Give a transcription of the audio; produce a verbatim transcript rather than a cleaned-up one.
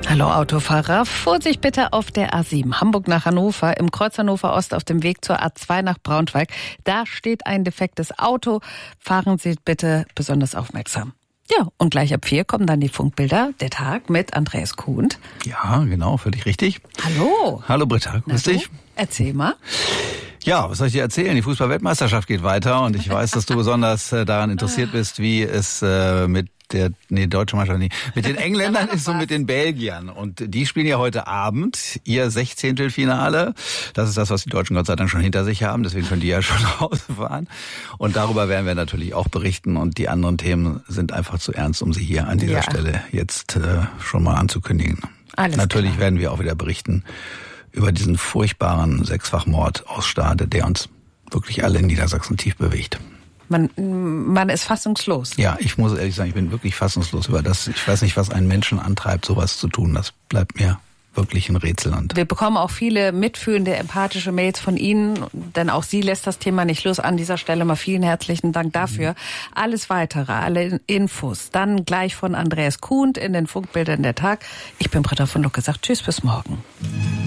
Hallo Autofahrer, Vorsicht bitte auf der A sieben, Hamburg nach Hannover, im Kreuz Hannover Ost auf dem Weg zur A zwei nach Braunschweig. Da steht ein defektes Auto. Fahren Sie bitte besonders aufmerksam. Ja, und gleich ab vier kommen dann die Funkbilder, der Tag mit Andreas Kuhnt. Ja, genau, völlig richtig. Hallo. Hallo Britta, grüß Na, dich. du? Erzähl mal. Ja, was soll ich dir erzählen? Die Fußball-Weltmeisterschaft geht weiter und ich weiß, dass du besonders äh, daran interessiert bist, wie es äh, mit der, nee, deutsche Mannschaft nicht, mit den Engländern ist und mit den Belgiern. Und die spielen ja heute Abend ihr Sechzehntelfinale. Das ist das, was die Deutschen Gott sei Dank schon hinter sich haben. Deswegen können die ja schon nach Hause fahren. Und darüber werden wir natürlich auch berichten. Und die anderen Themen sind einfach zu ernst, um sie hier an dieser ja. Stelle jetzt äh, schon mal anzukündigen. Alles natürlich klar. Werden wir auch wieder berichten über diesen furchtbaren Sechsfachmord aus Stade, der uns wirklich alle in Niedersachsen tief bewegt. Man, man ist fassungslos. Ja, ich muss ehrlich sagen, ich bin wirklich fassungslos über das. Ich weiß nicht, was einen Menschen antreibt, sowas zu tun. Das bleibt mir wirklich ein Rätsel. Und wir bekommen auch viele mitfühlende, empathische Mails von Ihnen, denn auch Sie lässt das Thema nicht los. An dieser Stelle mal vielen herzlichen Dank dafür. Mhm. Alles Weitere, alle Infos, dann gleich von Andreas Kuhnt in den Funkbildern der Tag. Ich bin Britta von Lucke, sagt tschüss, bis morgen.